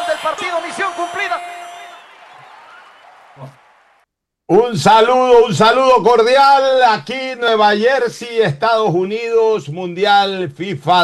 del partido, misión cumplida. Un saludo cordial. Aquí Nueva Jersey, Estados Unidos, Mundial FIFA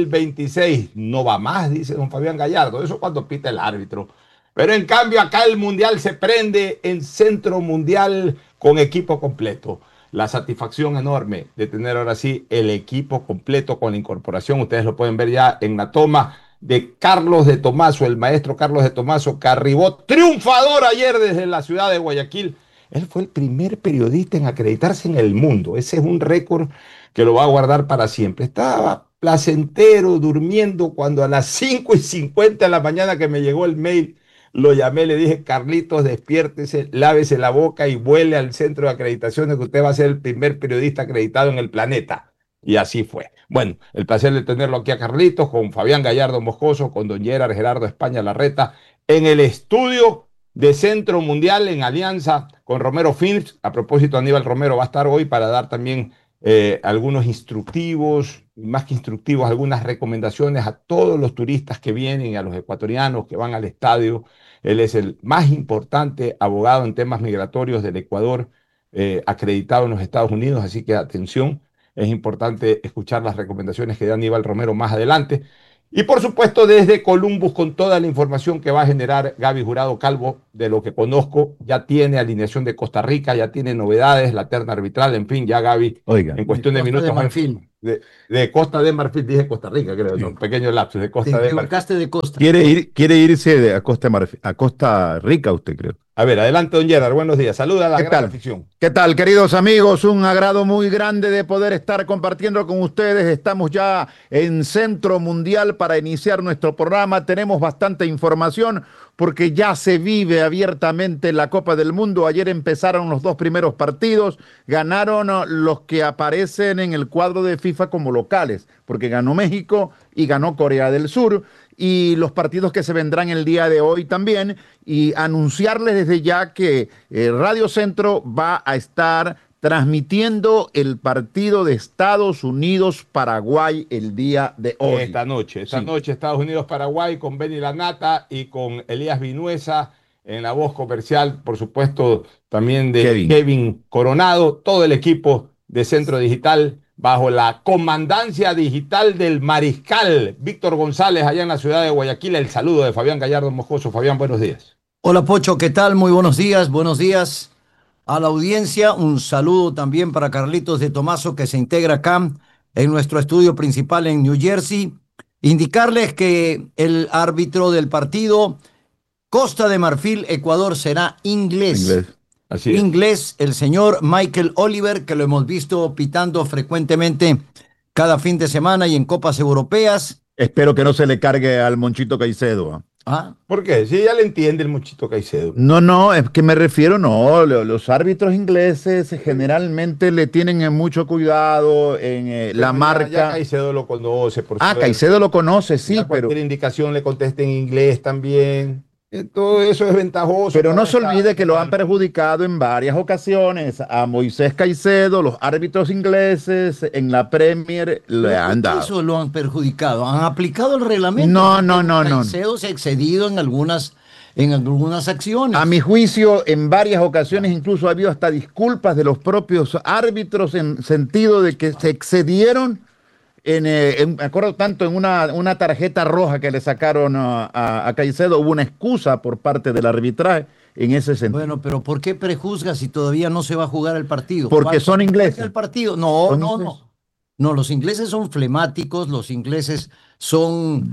2026. No va más, dice don Fabián Gallardo. Eso cuando pita el árbitro. Pero en cambio acá el Mundial se prende en Centro Mundial con equipo completo. La satisfacción enorme de tener ahora sí el equipo completo con la incorporación. Ustedes lo pueden ver ya en la toma de Carlos de Tomaso, el maestro Carlos de Tomaso, que arribó triunfador ayer desde la ciudad de Guayaquil. Él fue el primer periodista en acreditarse en el mundo. Ese es un récord que lo va a guardar para siempre. Estaba placentero, durmiendo, cuando a las 5:50 de la mañana que me llegó el mail, lo llamé, le dije: Carlitos, despiértese, lávese la boca y vuele al centro de acreditaciones, que usted va a ser el primer periodista acreditado en el planeta. Y así fue. Bueno, el placer de tenerlo aquí a Carlitos, con Fabián Gallardo Moscoso, con don Gerardo España Larreta, en el estudio de Centro Mundial en alianza con Romero Films. A propósito, Aníbal Romero va a estar hoy para dar también algunos instructivos, más que instructivos, algunas recomendaciones a todos los turistas que vienen, a los ecuatorianos que van al estadio. Él es el más importante abogado en temas migratorios del Ecuador, acreditado en los Estados Unidos, así que atención, es importante escuchar las recomendaciones que da Aníbal Romero más adelante. Y por supuesto desde Columbus, con toda la información que va a generar Gaby Jurado Calvo, de lo que conozco, ya tiene alineación de Costa Rica, ya tiene novedades, la terna arbitral, en fin, ya Gaby, Oiga, en cuestión de minutos. De Marfil. De Costa de Marfil, dije Costa Rica, creo, sí. No, un pequeño lapsus, de Costa de Marfil. De Costa. Quiere irse a Costa Rica, usted, creo. A ver, adelante, don Gerard, buenos días. Saluda a la gran afición. ¿Qué tal, queridos amigos? Un agrado muy grande de poder estar compartiendo con ustedes. Estamos ya en Centro Mundial para iniciar nuestro programa. Tenemos bastante información porque ya se vive abiertamente la Copa del Mundo. Ayer empezaron los dos primeros partidos. Ganaron los que aparecen en el cuadro de FIFA como locales, porque ganó México y ganó Corea del Sur. Y los partidos que se vendrán el día de hoy también, y anunciarles desde ya que Radio Centro va a estar transmitiendo el partido de Estados Unidos-Paraguay el día de hoy. Esta noche, Estados Unidos-Paraguay, con Benny Lanata y con Elías Vinuesa en la voz comercial, por supuesto, también de Kevin Coronado, todo el equipo de Centro Digital, bajo la comandancia digital del mariscal Víctor González, allá en la ciudad de Guayaquil. El saludo de Fabián Gallardo Moscoso. Fabián, buenos días. Hola, Pocho, ¿qué tal? Muy buenos días a la audiencia. Un saludo también para Carlitos de Tomaso, que se integra acá en nuestro estudio principal en New Jersey. Indicarles que el árbitro del partido Costa de Marfil, Ecuador, será inglés. Así es. Inglés, el señor Michael Oliver, que lo hemos visto pitando frecuentemente cada fin de semana y en copas europeas. Espero que no se le cargue al Monchito Caicedo. ¿Ah? ¿Por qué? Si ya le entiende el Monchito Caicedo. No, es que me refiero, los árbitros ingleses generalmente le tienen mucho cuidado en la marca. Ya Caicedo lo conoce, por supuesto. Caicedo lo conoce, sí, pero cualquier indicación le contesta en inglés también. Todo eso es ventajoso. Pero no se olvide que lo han perjudicado en varias ocasiones a Moisés Caicedo, los árbitros ingleses en la Premier le han dado. Eso lo han perjudicado. ¿Han aplicado el reglamento? No. Caicedo se ha excedido en algunas acciones. A mi juicio, en varias ocasiones incluso ha habido hasta disculpas de los propios árbitros en sentido de que se excedieron. Me acuerdo tanto en una tarjeta roja que le sacaron a Caicedo, hubo una excusa por parte del arbitraje en ese sentido. Bueno, pero ¿por qué prejuzga si todavía no se va a jugar el partido? Porque son ingleses. El partido? No. No, los ingleses son flemáticos, los ingleses son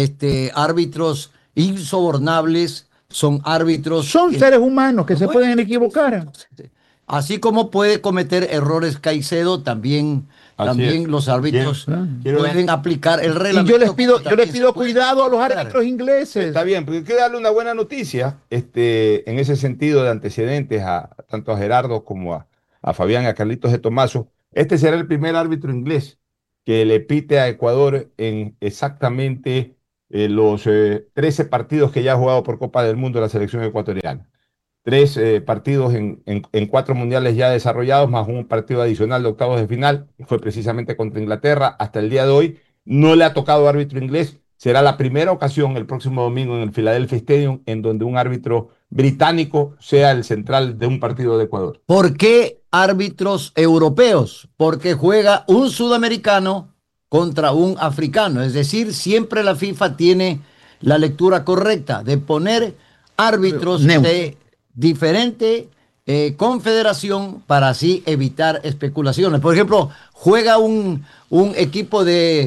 árbitros insobornables, son árbitros... Son seres humanos que se pueden equivocar. Así como puede cometer errores Caicedo, también los árbitros pueden aplicar el reglamento. Y yo les pido cuidado a los árbitros ingleses. Está bien, porque hay que darle una buena noticia en ese sentido de antecedentes tanto a Gerardo como a Fabián y a Carlitos de Tomaso. Este será el primer árbitro inglés que le pite a Ecuador en exactamente los 13 partidos que ya ha jugado por Copa del Mundo la selección ecuatoriana. 3 partidos en 4 mundiales ya desarrollados, más un partido adicional de octavos de final, que fue precisamente contra Inglaterra. Hasta el día de hoy no le ha tocado árbitro inglés. será la primera ocasión el próximo domingo en el Philadelphia Stadium en donde un árbitro británico sea el central de un partido de Ecuador. ¿Por qué árbitros europeos? Porque juega un sudamericano contra un africano. Es decir, siempre la FIFA tiene la lectura correcta de poner árbitros de diferente confederación para así evitar especulaciones. Por ejemplo, juega un equipo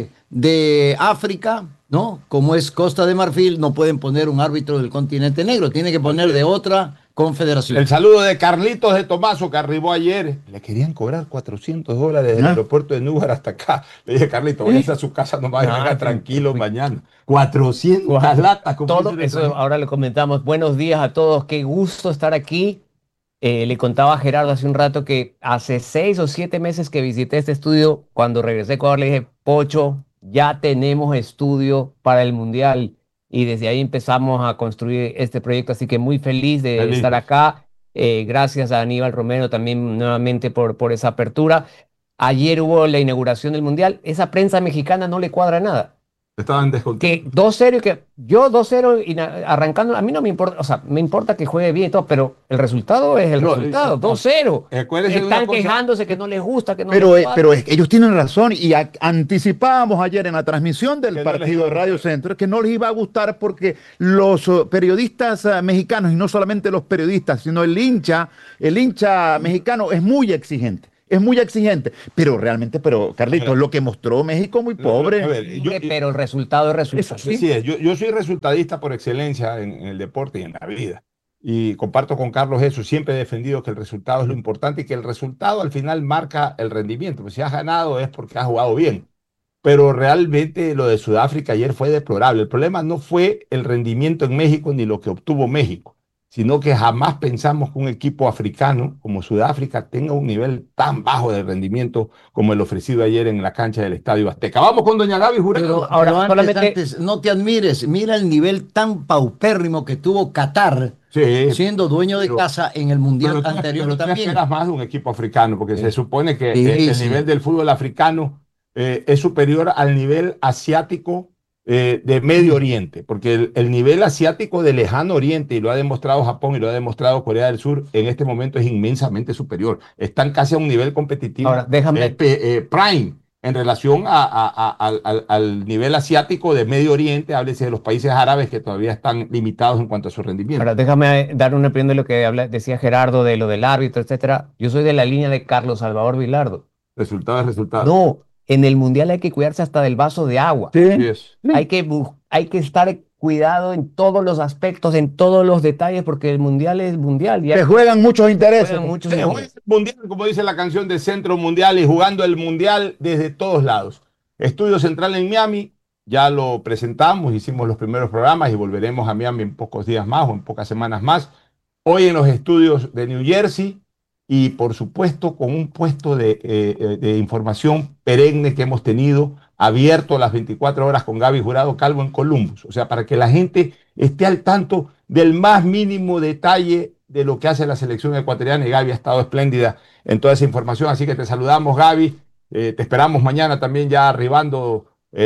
de África, ¿no? Como es Costa de Marfil, no pueden poner un árbitro del continente negro, tiene que poner de otra confederación. El saludo de Carlitos de Tomaso, que arribó ayer. Le querían cobrar $400 del aeropuerto de Nújar hasta acá. Le dije, Carlitos, váyase a su casa nomás y venga tranquilo mañana. 400 latas. Todo eso ahora le comentamos. Buenos días a todos, qué gusto estar aquí. Le contaba a Gerardo hace un rato que hace 6 o 7 meses que visité este estudio. Cuando regresé a Ecuador le dije, Pocho, ya tenemos estudio para el Mundial. Y desde ahí empezamos a construir este proyecto, así que muy feliz de estar acá. Gracias a Aníbal Romero también nuevamente por esa apertura. Ayer hubo la inauguración del Mundial. Esa prensa mexicana no le cuadra nada. Estaban descontentos. Que 2-0, que yo 2-0 arrancando, a mí no me importa, o sea, me importa que juegue bien y todo, pero el resultado es el resultado, 2-0. Están quejándose que no les gusta, que no pero, les pero ellos tienen razón y anticipábamos ayer en la transmisión del partido de Radio Centro que no les iba a gustar porque los periodistas mexicanos, y no solamente los periodistas, sino el hincha mexicano es muy exigente. Es muy exigente, pero realmente, Carlitos, lo que mostró México muy pobre. A ver, pero el resultado es resultado. Sí es. Yo soy resultadista por excelencia en el deporte y en la vida. Y comparto con Carlos eso. Siempre he defendido que el resultado es lo importante y que el resultado al final marca el rendimiento. Pues si has ganado es porque has jugado bien. Pero realmente lo de Sudáfrica ayer fue deplorable. El problema no fue el rendimiento en México ni lo que obtuvo México, sino que jamás pensamos que un equipo africano como Sudáfrica tenga un nivel tan bajo de rendimiento como el ofrecido ayer en la cancha del Estadio Azteca. Vamos con doña Gaby Jurado. Pero antes, no te admires, mira el nivel tan paupérrimo que tuvo Qatar, siendo dueño de casa en el Mundial anterior también. Esperas más de un equipo africano, porque se supone que el nivel del fútbol africano es superior al nivel asiático de Medio Oriente, porque el nivel asiático de Lejano Oriente, y lo ha demostrado Japón y lo ha demostrado Corea del Sur, en este momento es inmensamente superior. Están casi a un nivel competitivo. Ahora, déjame. Prime en relación al nivel asiático de Medio Oriente, háblese de los países árabes que todavía están limitados en cuanto a su rendimiento. Ahora, déjame dar una opinión de lo que decía Gerardo, de lo del árbitro, etcétera. Yo soy de la línea de Carlos Salvador Vilardo. Resultado es resultado. No. En el Mundial hay que cuidarse hasta del vaso de agua. Hay que estar cuidado en todos los aspectos, en todos los detalles, porque el Mundial es Mundial. Se juegan muchos intereses. Mundial, como dice la canción de Centro Mundial, y jugando el Mundial desde todos lados. Estudio Central en Miami, ya lo presentamos, hicimos los primeros programas y volveremos a Miami en pocos días más o en pocas semanas más. Hoy en los estudios de New Jersey. Y por supuesto con un puesto de información perenne que hemos tenido abierto las 24 horas con Gaby Jurado Calvo en Columbus. O sea, para que la gente esté al tanto del más mínimo detalle de lo que hace la selección ecuatoriana, y Gaby ha estado espléndida en toda esa información. Así que te saludamos, Gaby. Te esperamos mañana también ya arribando, no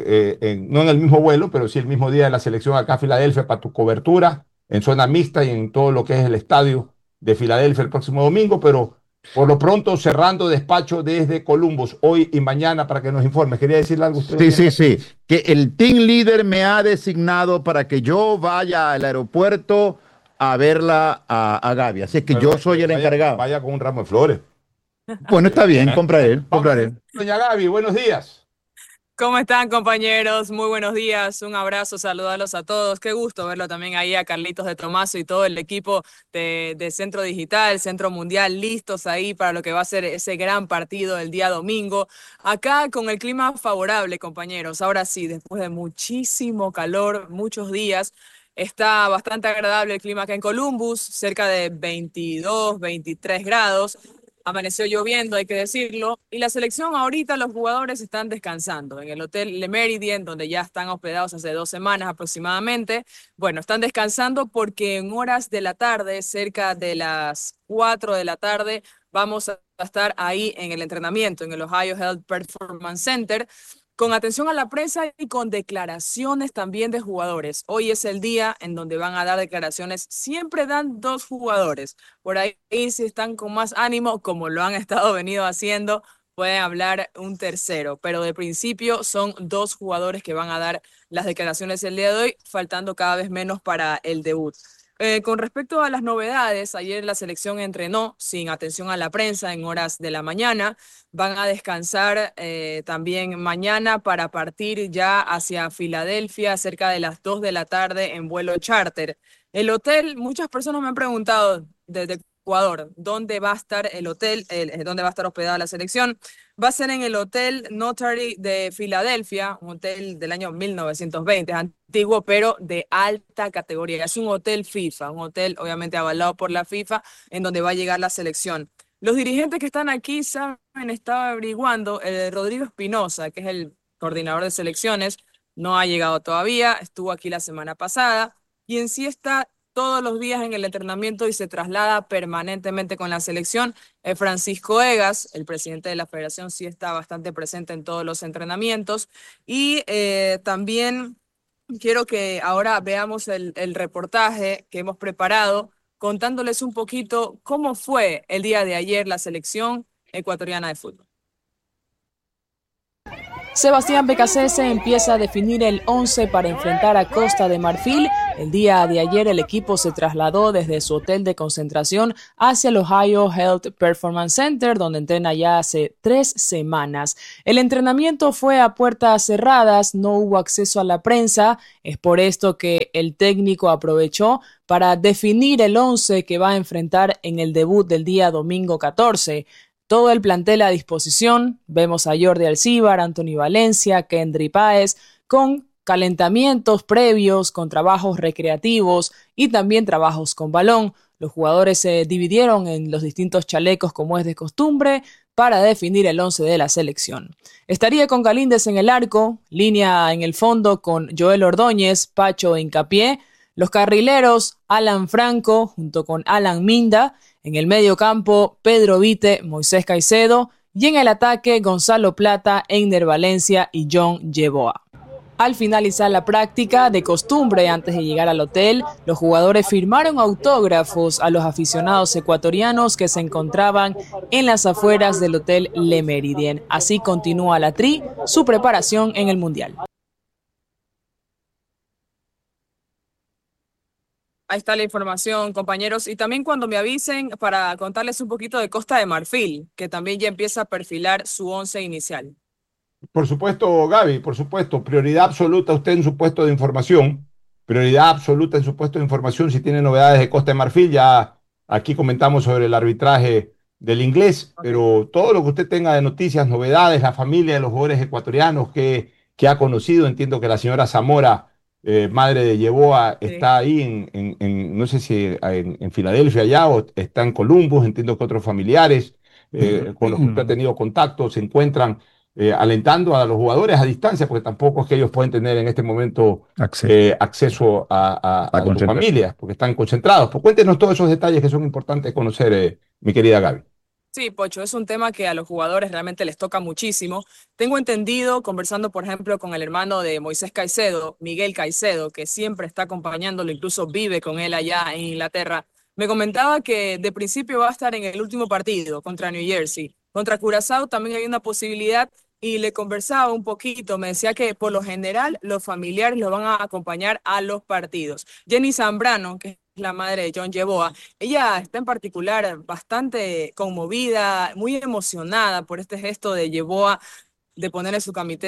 en el mismo vuelo, pero sí el mismo día de la selección acá a Filadelfia para tu cobertura en zona mixta y en todo lo que es el estadio de Filadelfia el próximo domingo, pero por lo pronto cerrando despacho desde Columbus hoy y mañana para que nos informe. ¿Quería decirle algo a usted? Sí, que el team leader me ha designado para que yo vaya al aeropuerto a verla a Gaby, así que yo soy el encargado. Vaya con un ramo de flores. Bueno, está bien, compraré. Doña Gaby, buenos días. ¿Cómo están, compañeros? Muy buenos días, un abrazo, saludarlos a todos. Qué gusto verlo también ahí a Carlitos de Tomaso y todo el equipo de Centro Digital, Centro Mundial, listos ahí para lo que va a ser ese gran partido el día domingo. Acá con el clima favorable, compañeros. Ahora sí, después de muchísimo calor, muchos días, está bastante agradable el clima acá en Columbus, cerca de 22, 23 grados. Amaneció lloviendo, hay que decirlo, y la selección ahorita, los jugadores están descansando en el Hotel Le Méridien, donde ya están hospedados hace 2 semanas aproximadamente. Bueno, están descansando porque en horas de la tarde, cerca de las 4 de la tarde, vamos a estar ahí en el entrenamiento, en el Ohio Health Performance Center. con atención a la prensa y con declaraciones también de jugadores. Hoy es el día en donde van a dar declaraciones. Siempre dan dos jugadores. Por ahí, si están con más ánimo, como lo han estado venido haciendo, pueden hablar un tercero. Pero de principio son dos jugadores que van a dar las declaraciones el día de hoy, faltando cada vez menos para el debut. Con respecto a las novedades, ayer la selección entrenó sin atención a la prensa en horas de la mañana. Van a descansar también mañana para partir ya hacia Filadelfia cerca de las 2 de la tarde en vuelo charter. El hotel, muchas personas me han preguntado desde Ecuador, ¿dónde va a estar el hotel? ¿Dónde va a estar hospedada la selección? Va a ser en el Hotel Notary de Filadelfia, un hotel del año 1920, es antiguo, pero de alta categoría. Es un hotel FIFA, un hotel obviamente avalado por la FIFA, en donde va a llegar la selección. Los dirigentes que están aquí saben, estaba averiguando, Rodrigo Espinosa, que es el coordinador de selecciones, no ha llegado todavía, estuvo aquí la semana pasada, y en sí está todos los días en el entrenamiento y se traslada permanentemente con la selección. Francisco Egas, el presidente de la federación, sí está bastante presente en todos los entrenamientos. Y también quiero que ahora veamos el reportaje que hemos preparado contándoles un poquito cómo fue el día de ayer la selección ecuatoriana de fútbol. Sebastián Becasese empieza a definir el 11 para enfrentar a Costa de Marfil. El día de ayer el equipo se trasladó desde su hotel de concentración hacia el Ohio Health Performance Center, donde entrena ya hace 3 semanas. El entrenamiento fue a puertas cerradas, no hubo acceso a la prensa. Es por esto que el técnico aprovechó para definir el 11 que va a enfrentar en el debut del día domingo 14. Todo el plantel a disposición. Vemos a Jordi Alcíbar, Anthony Valencia, Kendry Páez, con calentamientos previos, con trabajos recreativos y también trabajos con balón. Los jugadores se dividieron en los distintos chalecos como es de costumbre para definir el 11 de la selección. Estaría con Galíndez en el arco, línea en el fondo con Joel Ordóñez, Pacho e Hincapié, los carrileros Alan Franco junto con Alan Minda, en el medio campo Pedro Vite, Moisés Caicedo y en el ataque Gonzalo Plata, Einer Valencia y John Yeboah. Al finalizar la práctica, de costumbre antes de llegar al hotel, los jugadores firmaron autógrafos a los aficionados ecuatorianos que se encontraban en las afueras del Hotel Le Méridien. Así continúa la Tri su preparación en el Mundial. Ahí está la información, compañeros. Y también cuando me avisen para contarles un poquito de Costa de Marfil, que también ya empieza a perfilar su 11 inicial. Por supuesto, Gaby, por supuesto, prioridad absoluta usted en su puesto de información, prioridad absoluta en su puesto de información. Si tiene novedades de Costa de Marfil, ya aquí comentamos sobre el arbitraje del inglés, pero todo lo que usted tenga de noticias, novedades, la familia de los jugadores ecuatorianos que ha conocido, entiendo que la señora Zamora, madre de Yeboah, Sí. está ahí no sé si en Filadelfia allá o está en Columbus, entiendo que otros familiares con los que usted ha tenido contacto se encuentran alentando a los jugadores a distancia, porque tampoco es que ellos pueden tener en este momento acceso a sus familias, porque están concentrados. Pues cuéntenos todos esos detalles que son importantes conocer, mi querida Gaby. Sí, Pocho, es un tema que a los jugadores realmente les toca muchísimo. Tengo entendido, conversando por ejemplo con el hermano de Moisés Caicedo, Miguel Caicedo, que siempre está acompañándolo, incluso vive con él allá en Inglaterra, me comentaba que de principio va a estar en el último partido contra New Jersey. Contra Curazao también hay una posibilidad y le conversaba un poquito, me decía que por lo general los familiares los van a acompañar a los partidos. Jenny Zambrano, que es la madre de John Yeboah, ella está en particular bastante conmovida, muy emocionada por este gesto de Yeboah de ponerle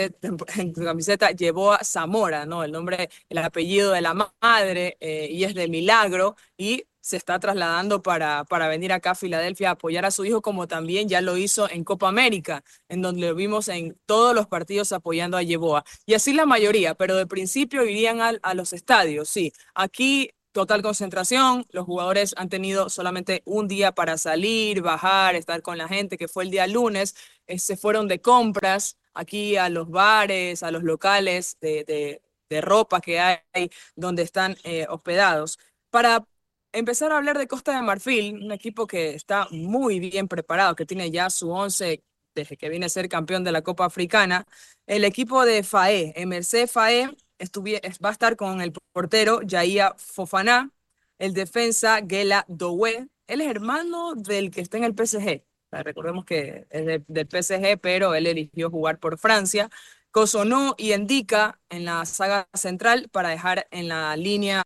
en su camiseta Yeboah Zamora, ¿no? El nombre, el apellido de la madre, y es de Milagro, y se está trasladando para venir acá a Filadelfia a apoyar a su hijo, como también ya lo hizo en Copa América, en donde lo vimos en todos los partidos apoyando a Yeboah. Y así la mayoría, pero de principio irían a los estadios, sí. Aquí total concentración, los jugadores han tenido solamente un día para salir, bajar, estar con la gente, que fue el día lunes, se fueron de compras aquí a los bares, a los locales de ropa que hay, donde están hospedados. Para empezar a hablar de Costa de Marfil, un equipo que está muy bien preparado, que tiene ya su 11 desde que viene a ser campeón de la Copa Africana. El equipo de FAE, Emerse FAE, va a estar con el portero Yahia Fofana, el defensa Gela Doué. Él es hermano del que está en el PSG. Recordemos que es del PSG, pero él eligió jugar por Francia. Cotonou y Endika en la saga central para dejar en la línea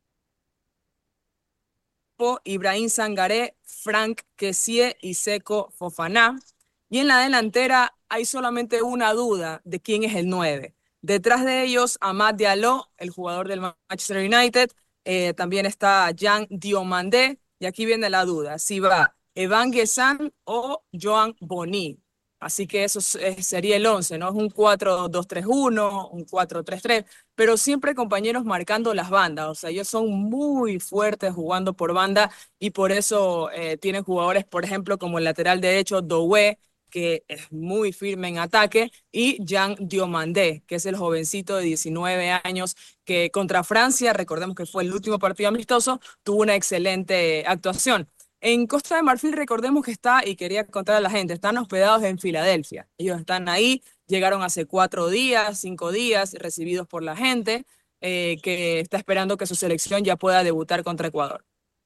Ibrahim Sangaré, Franck Kessié y Seko Fofana. Y en la delantera hay solamente una duda de quién es el 9. Detrás de ellos, Amad Diallo, el jugador del Manchester United. También está Jean Diomandé. Y aquí viene la duda, si va Evan Guessant o Joan Boni. Así que eso sería el 11, ¿no? Es un 4-2-3-1, un 4-3-3, pero siempre compañeros marcando las bandas. O sea, ellos son muy fuertes jugando por banda y por eso tienen jugadores, por ejemplo, como el lateral derecho Doué, que es muy firme en ataque, y Jean Diomandé, que es el jovencito de 19 años que contra Francia, recordemos que fue el último partido amistoso, tuvo una excelente actuación. En Costa de Marfil, recordemos que está, y quería contar a la gente, están hospedados en Filadelfia. Ellos están ahí, llegaron hace 4 días, 5 días, recibidos por la gente, que está esperando que su selección ya pueda debutar contra Ecuador.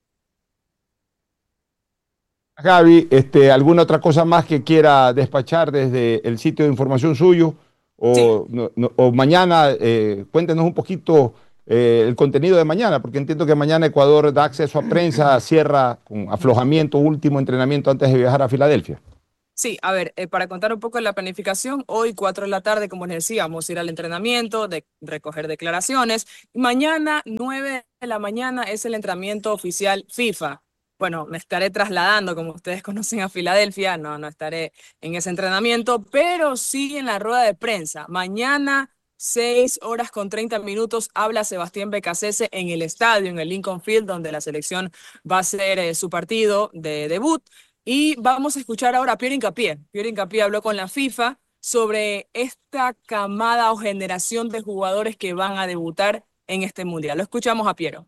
Gaby, ¿alguna otra cosa más que quiera despachar desde el sitio de información suyo? O, Sí. o mañana, cuéntenos un poquito el contenido de mañana, porque entiendo que mañana Ecuador da acceso a prensa, cierra con aflojamiento, último entrenamiento antes de viajar a Filadelfia. Sí, a ver, para contar un poco de la planificación, hoy 4 de la tarde, como les decía, vamos a ir al entrenamiento, de recoger declaraciones. Y mañana, 9 de la mañana, es el entrenamiento oficial FIFA. Bueno, me estaré trasladando, como ustedes conocen, a Filadelfia. No estaré en ese entrenamiento, pero sí en la rueda de prensa. Mañana, 6 horas con 30 minutos, habla Sebastián Becasese en el estadio, en el Lincoln Field, donde la selección va a hacer su partido de debut. Y vamos a escuchar ahora a Piero Hincapié. Piero Hincapié habló con la FIFA sobre esta camada o generación de jugadores que van a debutar en este mundial. Lo escuchamos a Piero.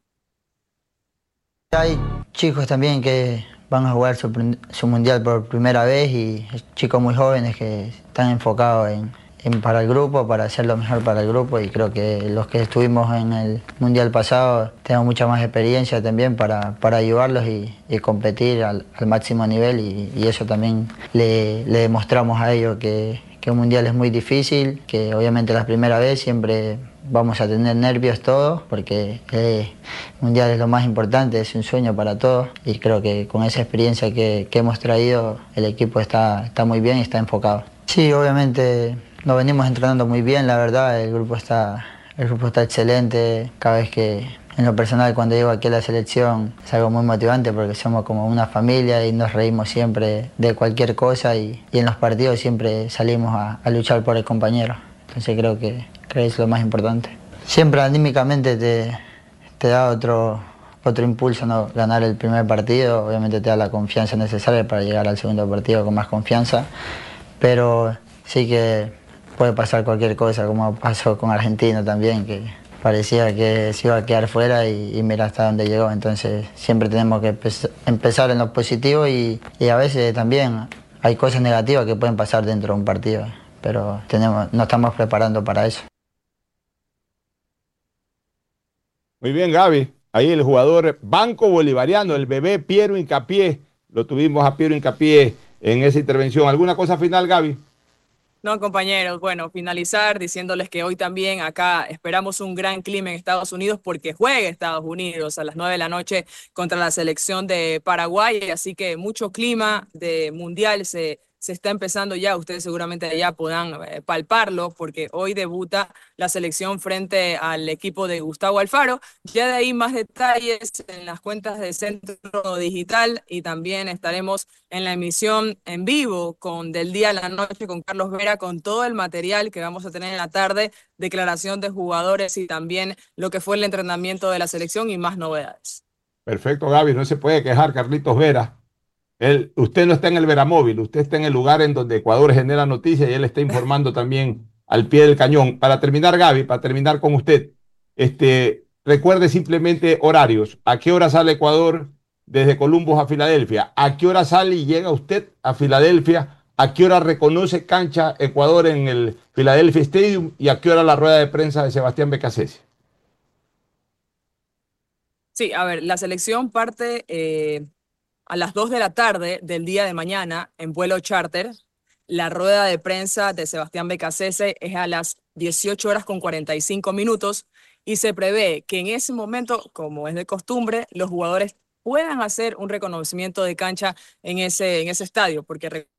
Hay chicos también que van a jugar su mundial por primera vez y chicos muy jóvenes que están enfocados para el grupo, para hacer lo mejor para el grupo, y creo que los que estuvimos en el mundial pasado tenemos mucha más experiencia también para ayudarlos y competir al máximo nivel, y eso también le demostramos a ellos que un mundial es muy difícil, que obviamente la primera vez siempre vamos a tener nervios todos, porque el mundial es lo más importante, es un sueño para todos, y creo que con esa experiencia que hemos traído el equipo está muy bien y está enfocado. Sí, obviamente nos venimos entrenando muy bien, la verdad, el grupo está excelente. Cada vez que, en lo personal, cuando llego aquí a la selección, es algo muy motivante porque somos como una familia y nos reímos siempre de cualquier cosa, y en los partidos siempre salimos a luchar por el compañero. Entonces creo que es lo más importante. Siempre anímicamente te da otro impulso, ¿no? Ganar el primer partido, obviamente te da la confianza necesaria para llegar al segundo partido con más confianza, pero sí que puede pasar cualquier cosa, como pasó con Argentina también, que parecía que se iba a quedar fuera y mira hasta dónde llegó. Entonces siempre tenemos que empezar en lo positivo, y a veces también hay cosas negativas que pueden pasar dentro de un partido, pero nos estamos preparando para eso. Muy bien, Gaby. Ahí el jugador Banco Bolivariano, el bebé Piero Hincapié. Lo tuvimos a Piero Hincapié en esa intervención. ¿Alguna cosa final, Gaby? No, compañeros, bueno, finalizar diciéndoles que hoy también acá esperamos un gran clima en Estados Unidos, porque juega Estados Unidos a las 9 de la noche contra la selección de Paraguay, así que mucho clima de mundial se está empezando ya. Ustedes seguramente ya podrán palparlo, porque hoy debuta la selección frente al equipo de Gustavo Alfaro. Ya de ahí más detalles en las cuentas de Centro Digital, y también estaremos en la emisión en vivo del día a la noche con Carlos Vera, con todo el material que vamos a tener en la tarde, declaración de jugadores y también lo que fue el entrenamiento de la selección y más novedades. Perfecto, Gaby, no se puede quejar, Carlitos Vera. Usted no está en el Veramóvil, usted está en el lugar en donde Ecuador genera noticias, y él está informando también al pie del cañón. Para terminar, Gaby, para terminar con usted, recuerde simplemente horarios. ¿A qué hora sale Ecuador desde Columbus a Filadelfia? ¿A qué hora sale y llega usted a Filadelfia ¿A qué hora reconoce cancha Ecuador en el Philadelphia Stadium? ¿Y a qué hora la rueda de prensa de Sebastián Becasese? Sí, a ver, la selección parte a las 2 de la tarde del día de mañana en vuelo charter. La rueda de prensa de Sebastián Becasese es a las 18 horas con 45 minutos y se prevé que en ese momento, como es de costumbre, los jugadores puedan hacer un reconocimiento de cancha en ese estadio, porque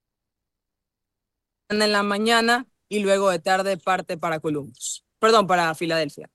en la mañana y luego de tarde parte para Columbus. Perdón, para Filadelfia.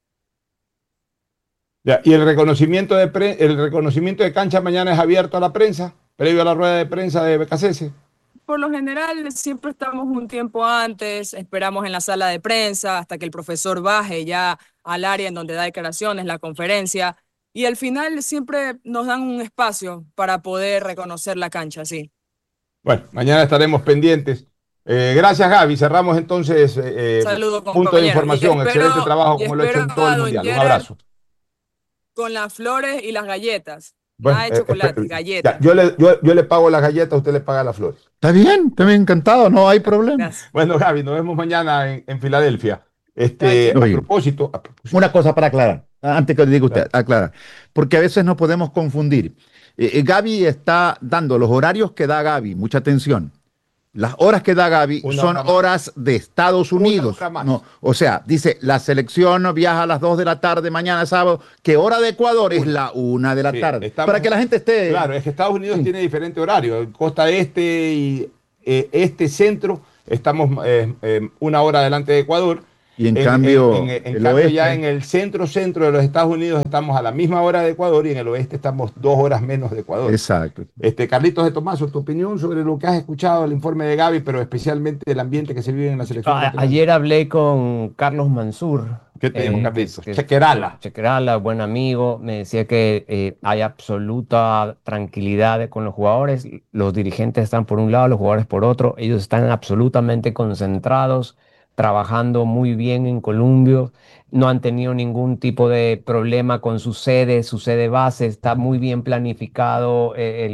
Ya, y el reconocimiento de cancha mañana es abierto a la prensa, previo a la rueda de prensa de Becasese. Por lo general, siempre estamos un tiempo antes, esperamos en la sala de prensa hasta que el profesor baje ya al área en donde da declaraciones, la conferencia, y al final siempre nos dan un espacio para poder reconocer la cancha, sí. Bueno, mañana estaremos pendientes. Gracias, Gaby. Cerramos entonces Saludos, punto de compañero. información. Excelente trabajo, como lo he hecho en todo el Mundial. Un abrazo. Con las flores y las galletas. Bueno, Nada de chocolate, galletas. Yo le pago las galletas, usted le paga las flores. Está bien, encantado, no hay problema. Gracias. Bueno, Gaby, nos vemos mañana en Filadelfia. Oye, A propósito, una cosa para aclarar, antes que le diga usted, aclarar, porque a veces nos podemos confundir. Gaby está dando los horarios que da Gaby, mucha atención. Las horas que da Gaby son horas de Estados Unidos. No, o sea, dice, la selección viaja a las 2 de la tarde mañana sábado. ¿Qué hora de Ecuador? Es la 1 de la tarde. Para que la gente esté... Claro, es que Estados Unidos tiene diferente horario. Costa este y este centro, estamos 1 hora adelante de Ecuador. Y en cambio, en cambio ya en el centro de los Estados Unidos estamos a la misma hora de Ecuador y en el oeste estamos 2 horas menos de Ecuador. Exacto. Carlitos de Tomaso, tu opinión sobre lo que has escuchado del informe de Gaby, pero especialmente el ambiente que se vive en la selección. Ayer hablé con Carlos Mansur. ¿Qué te dijo, Carlitos? Chequerala. Chequerala, buen amigo. Me decía que hay absoluta tranquilidad con los jugadores. Los dirigentes están por un lado, los jugadores por otro. Ellos están absolutamente concentrados, trabajando muy bien en Columbus, no han tenido ningún tipo de problema con su sede base, está muy bien planificado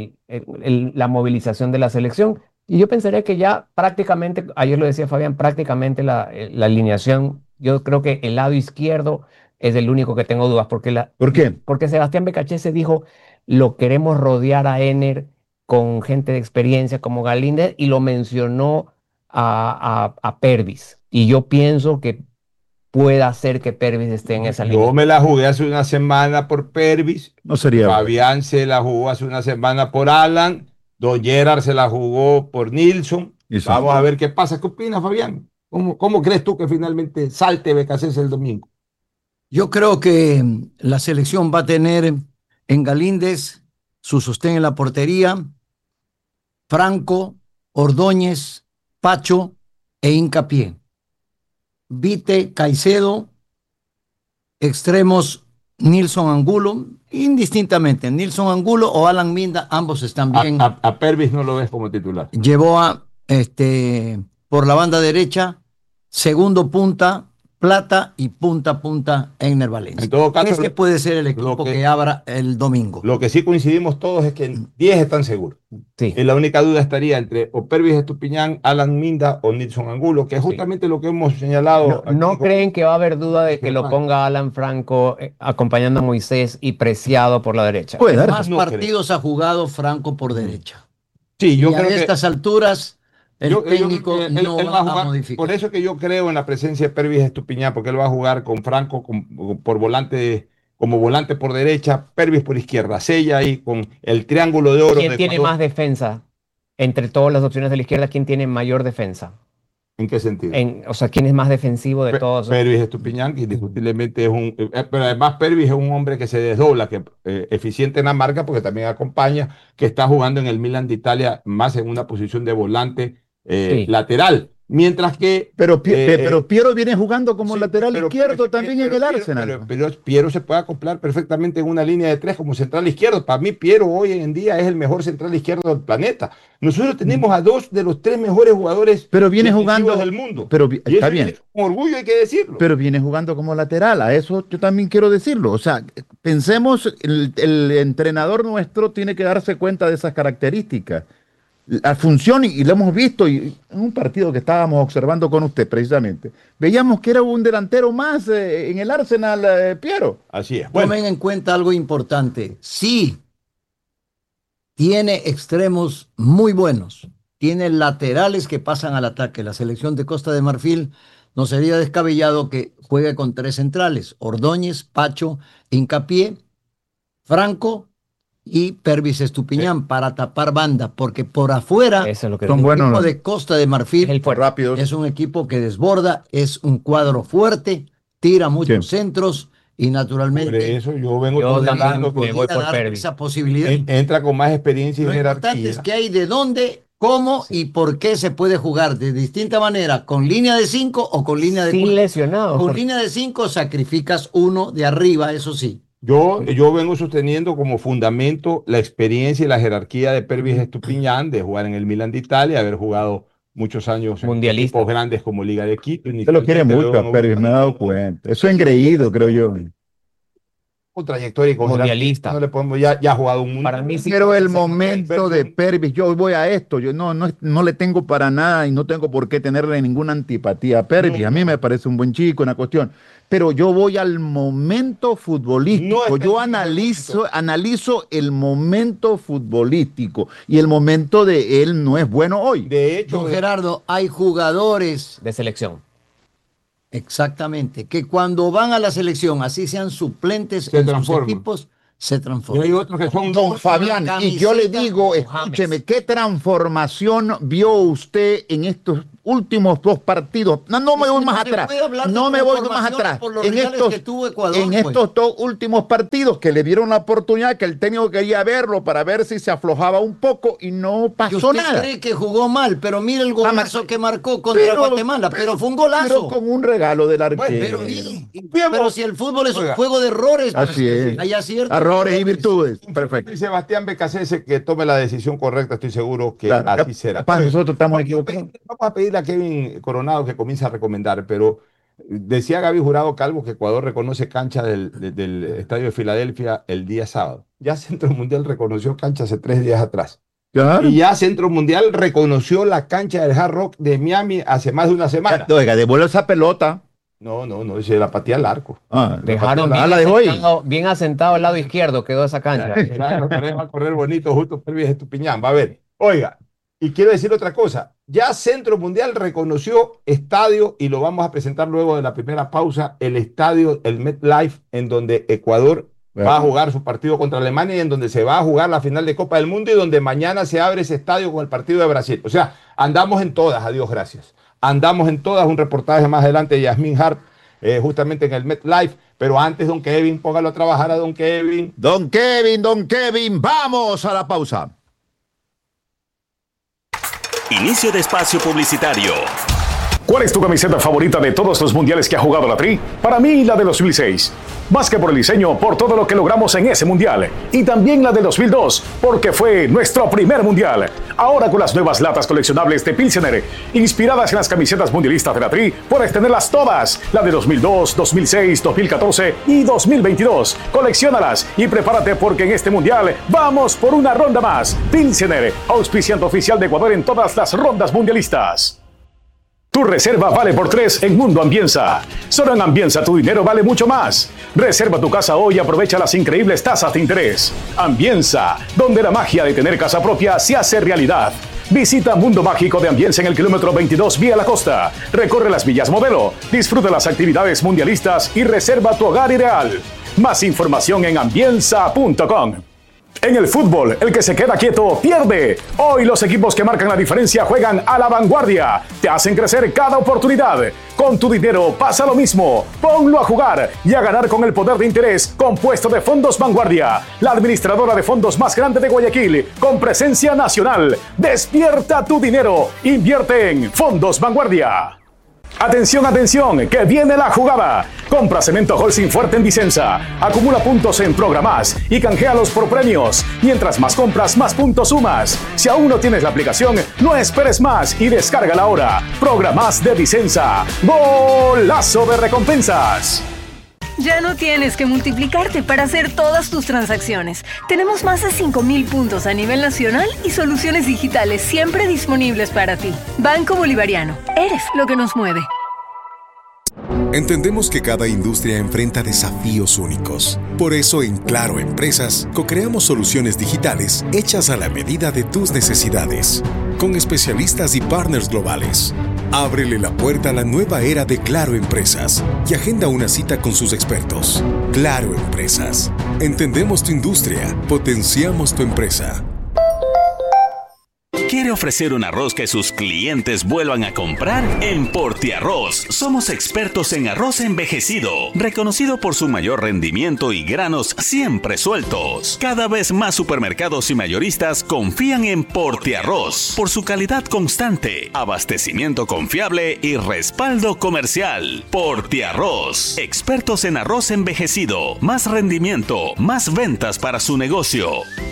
la movilización de la selección. Y yo pensaría que ya prácticamente, ayer lo decía Fabián, prácticamente la alineación, yo creo que el lado izquierdo es el único que tengo dudas. ¿Por qué? Porque Sebastián Becasese dijo, lo queremos rodear a Ener con gente de experiencia como Galíndez, y lo mencionó a Pervis. Y yo pienso que pueda ser que Pervis esté en esa línea. Yo me la jugué hace una semana por Pervis. No sería Fabián se la jugó hace una semana por Alan. Don Gerard se la jugó por Nilsson. Vamos a ver qué pasa. ¿Qué opinas, Fabián? ¿Cómo crees tú que finalmente salte Becasese el domingo? Yo creo que la selección va a tener en Galíndez su sostén en la portería, Franco, Ordóñez, Pacho e Hincapié. Vite, Caicedo, extremos Nilson Angulo, indistintamente, Nilson Angulo o Alan Minda, ambos están bien. A Pervis no lo ves como titular. Llevó por la banda derecha, segundo punta, Plata, y punta Egner Valencia. En todo caso, puede ser el equipo que abra el domingo. Lo que sí coincidimos todos es que 10 están seguros. Sí. Y la única duda estaría entre o Pervis Estupiñán, Alan Minda o Nilson Angulo, que es justamente lo que hemos señalado. ¿No creen que va a haber duda de que lo ponga Alan Franco acompañando a Moisés y Preciado por la derecha? Más partidos ha jugado Franco por derecha. Sí, yo creo que a estas alturas el técnico no va a modificar. Por eso que yo creo en la presencia de Pervis Estupiñán, porque él va a jugar con Franco por volante, como volante por derecha, Pervis por izquierda, Sella ahí con el triángulo de oro. ¿Quién tiene más defensa? Entre todas las opciones de la izquierda, ¿quién tiene mayor defensa? ¿En qué sentido? O sea, ¿quién es más defensivo de todos? Pervis Estupiñán, que indiscutiblemente es un... pero además Pervis es un hombre que se desdobla, que eficiente en la marca, porque también acompaña, que está jugando en el Milan de Italia, más en una posición de volante lateral. Mientras que... Pero Piero viene jugando como lateral izquierdo también en el Arsenal. Pero Piero se puede acoplar perfectamente en una línea de 3 como central izquierdo. Para mí Piero hoy en día es el mejor central izquierdo del planeta. Nosotros tenemos a 2 de los 3 mejores jugadores del mundo. Pero y está eso bien. Con orgullo hay que decirlo. Pero viene jugando como lateral. A eso yo también quiero decirlo. O sea, pensemos, el entrenador nuestro tiene que darse cuenta de esas características. la función, y lo hemos visto y en un partido que estábamos observando con usted precisamente, veíamos que era un delantero más en el Arsenal, Piero. Así es. Bueno, Tomen en cuenta algo importante. Sí, tiene extremos muy buenos, tiene laterales que pasan al ataque. La selección de Costa de Marfil no sería descabellado que juegue con 3 centrales: Ordóñez, Pacho, Hincapié, Franco y Pervis Estupiñán para tapar banda, porque por afuera Eso es lo que el son buenos, equipo ¿no? de Costa de Marfil Es el fuerte. Rápidos. es un equipo que desborda, es un cuadro fuerte, tira muchos Sí. centros y por naturalmente eso yo vengo Yo también hablando me que voy podría por dar Pervis. esa posibilidad. entra con más experiencia y Lo importante jerarquía. es que hay de dónde, cómo y por qué se puede jugar de distinta manera, con línea de 5 o con línea de Sin 4. lesionados. Con línea de 5 sacrificas uno de arriba, eso sí. Yo vengo sosteniendo como fundamento la experiencia y la jerarquía de Pervis Estupiñán, de jugar en el Milan de Italia, haber jugado muchos años en Mundialista. equipos grandes como Liga de Quito. Usted lo quiere mucho a Pervis, me he dado cuenta. Eso es engreído, creo yo. Con trayectoria y con Mundialista. jerarquía. No le podemos, ya ha jugado un mundial. Para mí sí. Pero el momento de Pervis, yo voy a esto, yo no le tengo para nada y no tengo por qué tenerle ninguna antipatía a Pervis. No, A mí me parece un buen chico, una cuestión. Pero yo voy al momento futbolístico. No está Yo en el analizo el momento futbolístico y el momento de él no es bueno hoy. De hecho, Don Gerardo, hay jugadores, De selección. exactamente, que cuando van a la selección, así sean suplentes Se en sus transforman. equipos, se y hay transforman. otros que son Don Fabián, y yo le camiseta digo, con James. escúcheme, ¿qué transformación vio usted en estos últimos 2 partidos? No me voy No más se atrás, puede hablar de no me voy más transformación atrás. por los En rivales estos, que tuvo Ecuador, en pues. estos 2 últimos partidos que le dieron la oportunidad, que el técnico quería verlo para ver si se aflojaba un poco y no Que pasó usted nada. cree que jugó mal, pero mire el golazo que marcó contra Guatemala, pero fue un Pero golazo. con un regalo del arquero. Pero, pero si el fútbol es un Oiga. juego de errores, pues, Así es. hay aciertos. Errores y virtudes. Perfecto. Y Sebastián Becasese que tome la decisión correcta, estoy seguro que Claro, así será. capaz nosotros estamos equivocados. Vamos a pedirle a Kevin Coronado que comience a recomendar, pero decía Gaby Jurado Calvo que Ecuador reconoce cancha del Estadio de Filadelfia el día sábado. Ya Centro Mundial reconoció cancha hace 3 días atrás. Claro. Y ya Centro Mundial reconoció la cancha del Hard Rock de Miami hace más de una semana. Oiga, devuelve esa pelota. No, se la patea al arco. Dejaron la dejó ahí. bien asentado al lado izquierdo, quedó esa cancha. Claro, pero va a correr bonito justo Pervis Estupiñán. Va a ver. Oiga, y quiero decir otra cosa. Ya Centro Mundial reconoció estadio, y lo vamos a presentar luego de la primera pausa, el estadio, el MetLife, en donde Ecuador va a jugar su partido contra Alemania y en donde se va a jugar la final de Copa del Mundo y donde mañana se abre ese estadio con el partido de Brasil. O sea, andamos en todas, a Dios gracias. Andamos en todas, un reportaje más adelante de Yasmín Hart, justamente en el MetLife. Pero antes, don Kevin, póngalo a trabajar a don Kevin. Don Kevin, vamos a la pausa. Inicio de espacio publicitario. ¿Cuál es tu camiseta favorita de todos los mundiales que ha jugado la Tri? Para mí, la de 2006. Más que por el diseño, por todo lo que logramos en ese mundial. Y también la del 2002, porque fue nuestro primer mundial. Ahora con las nuevas latas coleccionables de Pilsener, inspiradas en las camisetas mundialistas de la Tri, puedes tenerlas todas. La de 2002, 2006, 2014 y 2022. Colecciónalas y prepárate porque en este mundial vamos por una ronda más. Pilsener, auspiciante oficial de Ecuador en todas las rondas mundialistas. Tu reserva vale por 3 en Mundo Ambienza. Solo en Ambienza tu dinero vale mucho más. Reserva tu casa hoy y aprovecha las increíbles tasas de interés. Ambienza, donde la magia de tener casa propia se hace realidad. Visita Mundo Mágico de Ambienza en el kilómetro 22 vía la costa. Recorre las villas modelo, disfruta las actividades mundialistas y reserva tu hogar ideal. Más información en ambienza.com. En el fútbol, el que se queda quieto pierde. Hoy los equipos que marcan la diferencia juegan a la vanguardia. Te hacen crecer cada oportunidad. Con tu dinero pasa lo mismo. Ponlo a jugar y a ganar con el poder de interés compuesto de Fondos Vanguardia, la administradora de fondos más grande de Guayaquil, con presencia nacional. Despierta tu dinero. Invierte en Fondos Vanguardia. Atención, atención, que viene la jugada. Compra cemento Holcim Fuerte en Vicenza. Acumula puntos en Programás y canjealos por premios. Mientras más compras, más puntos sumas. Si aún no tienes la aplicación, no esperes más y descárgala ahora. Programás de Vicenza. ¡Golazo de recompensas! Ya no tienes que multiplicarte para hacer todas tus transacciones. Tenemos más de 5,000 puntos a nivel nacional y soluciones digitales siempre disponibles para ti. Banco Bolivariano. Eres lo que nos mueve. Entendemos que cada industria enfrenta desafíos únicos. Por eso en Claro Empresas co-creamos soluciones digitales hechas a la medida de tus necesidades, con especialistas y partners globales. Ábrele la puerta a la nueva era de Claro Empresas y agenda una cita con sus expertos. Claro Empresas. Entendemos tu industria, potenciamos tu empresa. ¿Quiere ofrecer un arroz que sus clientes vuelvan a comprar? En Portiarroz somos expertos en arroz envejecido, reconocido por su mayor rendimiento y granos siempre sueltos. Cada vez más supermercados y mayoristas confían en Portiarroz por su calidad constante, abastecimiento confiable y respaldo comercial. Portiarroz, expertos en arroz envejecido, más rendimiento, más ventas para su negocio.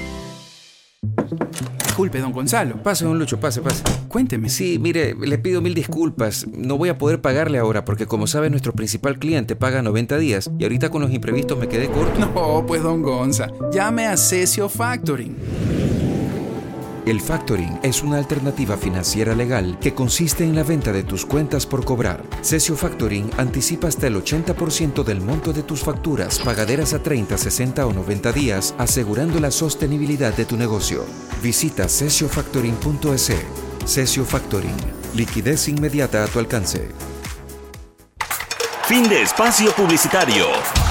Disculpe, don Gonzalo. Pase, don Lucho, pase. Cuénteme. Sí, mire, le pido 1000 disculpas. No voy a poder pagarle ahora porque, como sabe, nuestro principal cliente paga 90 días y ahorita con los imprevistos me quedé corto. No, pues, don Gonza, llame a Cesio Factoring. El factoring es una alternativa financiera legal que consiste en la venta de tus cuentas por cobrar. Cesio Factoring anticipa hasta el 80% del monto de tus facturas pagaderas a 30, 60 o 90 días, asegurando la sostenibilidad de tu negocio. Visita cesiofactoring.es. Cesio Factoring. Liquidez inmediata a tu alcance. Fin de espacio publicitario.